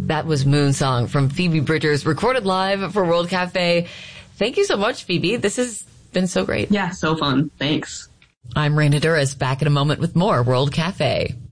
That was Moonsong from Phoebe Bridgers, recorded live for World Cafe. Thank you so much, Phoebe. This has been so great. Yeah, so fun. Thanks. I'm Raina Douris, back in a moment with more World Cafe.